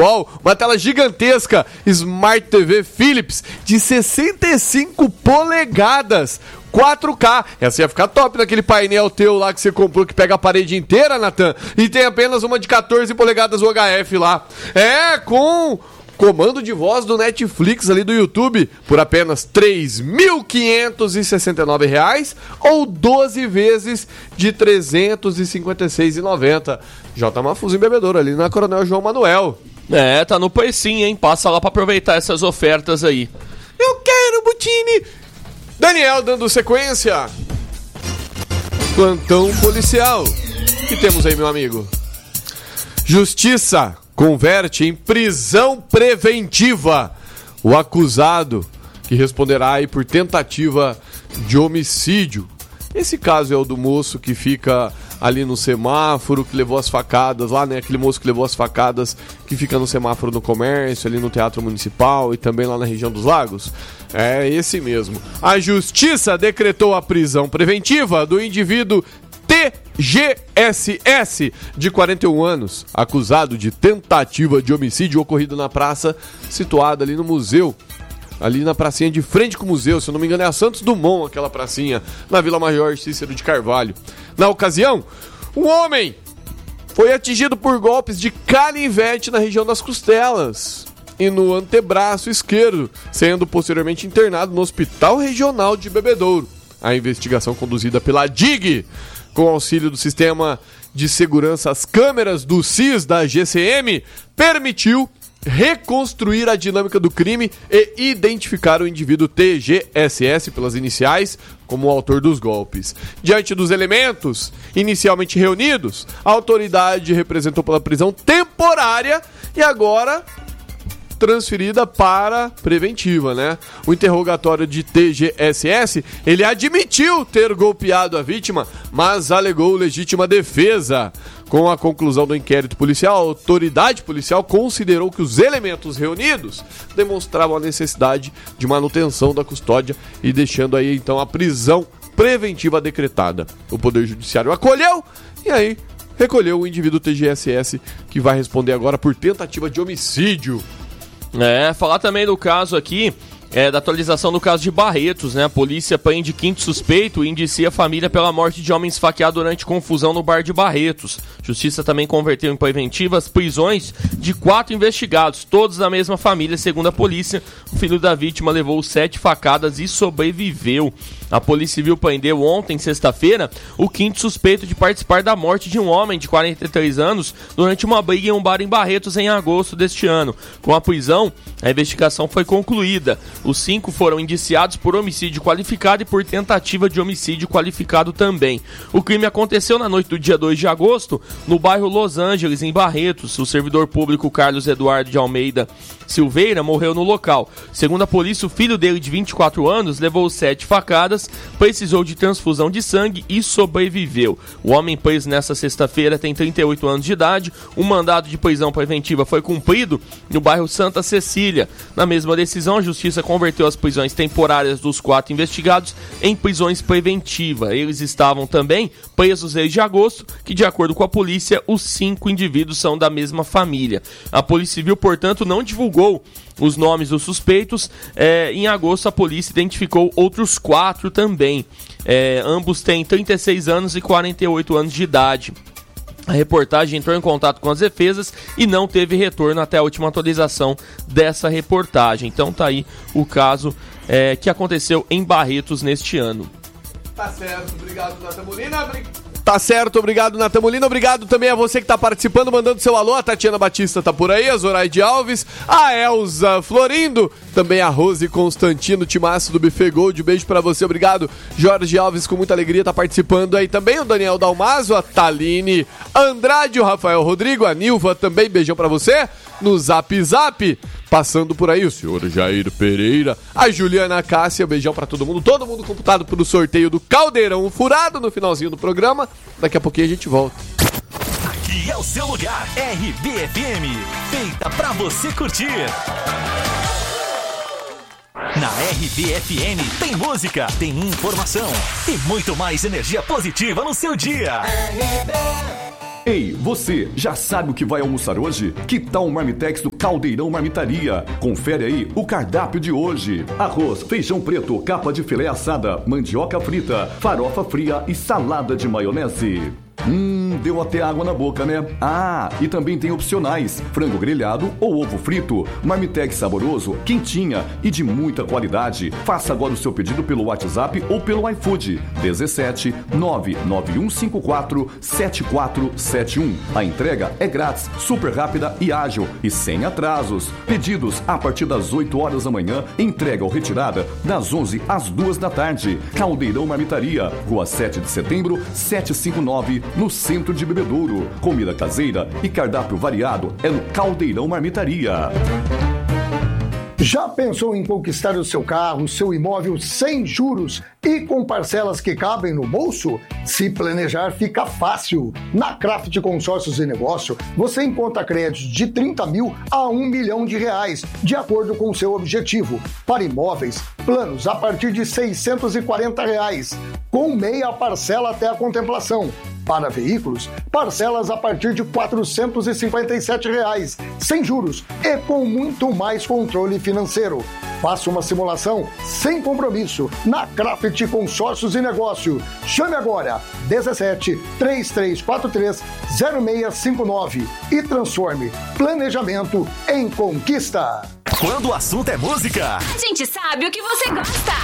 futebol, uma tela gigantesca, Smart TV Philips de 65 polegadas. 4K, essa ia ficar top naquele painel teu lá que você comprou que pega a parede inteira, Natan, e tem apenas uma de 14 polegadas UHF lá. Com comando de voz do Netflix ali do YouTube por apenas R$ 3.569 ou 12 vezes de R$ 356,90. J. Mafuso em Bebedouro ali na Coronel João Manuel. Tá no precinho, hein? Passa lá pra aproveitar essas ofertas aí. Eu quero, Butini! Daniel dando sequência. Plantão policial. O que temos aí, meu amigo? Justiça converte em prisão preventiva o acusado que responderá aí por tentativa de homicídio. Esse caso é o do moço que fica ali no semáforo, que levou as facadas lá, né? Aquele moço que levou as facadas que fica no semáforo no comércio, ali no Teatro Municipal e também lá na região dos Lagos. É esse mesmo. A justiça decretou a prisão preventiva do indivíduo TGSS, de 41 anos, acusado de tentativa de homicídio ocorrido na praça situada ali no museu. Ali na pracinha de frente com o museu, se eu não me engano é a Santos Dumont, aquela pracinha, na Vila Major Cícero de Carvalho. Na ocasião, um homem foi atingido por golpes de canivete na região das costelas e no antebraço esquerdo, sendo posteriormente internado no Hospital Regional de Bebedouro. A investigação conduzida pela DIG, com auxílio do sistema de segurança, as câmeras do CIS da GCM, permitiu reconstruir a dinâmica do crime e identificar o indivíduo TGSS pelas iniciais como o autor dos golpes. Diante dos elementos inicialmente reunidos, a autoridade representou pela prisão temporária e agora transferida para preventiva, né? O interrogatório de TGSS, ele admitiu ter golpeado a vítima, mas alegou legítima defesa. Com a conclusão do inquérito policial, a autoridade policial considerou que os elementos reunidos demonstravam a necessidade de manutenção da custódia e deixando aí então a prisão preventiva decretada. O Poder Judiciário acolheu e aí recolheu o indivíduo TGSS, que vai responder agora por tentativa de homicídio. Falar também do caso aqui, da atualização do caso de Barretos, né? A polícia prende quinto suspeito e indicia a família pela morte de homem esfaqueado durante confusão no bar de Barretos. Justiça também converteu em preventivas prisões de 4 investigados, todos da mesma família, segundo a polícia. O filho da vítima levou 7 facadas e sobreviveu. A Polícia Civil prendeu ontem, sexta-feira, o quinto suspeito de participar da morte de um homem de 43 anos durante uma briga em um bar em Barretos em agosto deste ano. Com a prisão, a investigação foi concluída. Os 5 foram indiciados por homicídio qualificado e por tentativa de homicídio qualificado também. O crime aconteceu na noite do dia 2 de agosto, no bairro Los Angeles, em Barretos. O servidor público Carlos Eduardo de Almeida Silveira morreu no local. Segundo a polícia, o filho dele, de 24 anos, levou 7 facadas, precisou de transfusão de sangue e sobreviveu. O homem preso nesta sexta-feira tem 38 anos de idade. O mandado de prisão preventiva foi cumprido no bairro Santa Cecília. Na mesma decisão, a Justiça converteu as prisões temporárias dos 4 investigados em prisões preventivas. Eles estavam também presos desde agosto, que, de acordo com a polícia, os 5 indivíduos são da mesma família. A Polícia Civil, portanto, não divulgou os nomes dos suspeitos. Em agosto, a polícia identificou outros 4 também. Ambos têm 36 anos e 48 anos de idade. A reportagem entrou em contato com as defesas e não teve retorno até a última atualização dessa reportagem. Então tá aí o caso que aconteceu em Barretos neste ano. Tá certo, obrigado, Natan Molina. Tá certo, obrigado, Natan Molina. Obrigado também a você que tá participando, mandando seu alô. A Tatiana Batista tá por aí, a Zoraide Alves, a Elza Florindo, também a Rose Constantino, Timaço do Buffet Gold. Beijo pra você, obrigado. Jorge Alves, com muita alegria, tá participando aí também. O Daniel Dalmaso, a Taline Andrade, o Rafael Rodrigo, a Nilva também, beijão pra você. No Zap Zap, passando por aí, o senhor Jair Pereira, a Juliana Cássia, beijão pra todo mundo computado pro sorteio do Caldeirão Furado no finalzinho do programa. Daqui a pouquinho a gente volta. Aqui é o seu lugar, RBFM, feita pra você curtir. Na RBFM tem música, tem informação e muito mais energia positiva no seu dia. Ei, você, já sabe o que vai almoçar hoje? Que tal um Marmitex do Caldeirão Marmitaria? Confere aí o cardápio de hoje. Arroz, feijão preto, capa de filé assada, mandioca frita, farofa fria e salada de maionese. Deu até água na boca, né? Ah, e também tem opcionais: frango grelhado ou ovo frito. Marmitex saboroso, quentinha e de muita qualidade. Faça agora o seu pedido pelo WhatsApp ou pelo iFood. 17 99154 7471. A entrega é grátis, super rápida e ágil e sem atrasos. Pedidos a partir das 8 horas da manhã, entrega ou retirada das 11 às 2 da tarde. Caldeirão Marmitaria, Rua 7 de Setembro, 759, no centro de Bebedouro. Comida caseira e cardápio variado é no Caldeirão Marmitaria. Já pensou em conquistar o seu carro, seu imóvel sem juros e com parcelas que cabem no bolso? Se planejar fica fácil. Na Craft Consórcios e Negócio, você encontra créditos de 30 mil a 1 milhão de reais, de acordo com o seu objetivo. Para imóveis, planos a partir de R$ 640, com meia parcela até a contemplação. Para veículos, parcelas a partir de R$ 457, sem juros e com muito mais controle financeiro. Faça uma simulação sem compromisso na Craft Consórcios e Negócio. Chame agora 17 3343 0659 e transforme planejamento em conquista. Quando o assunto é música, a gente sabe o que você gosta.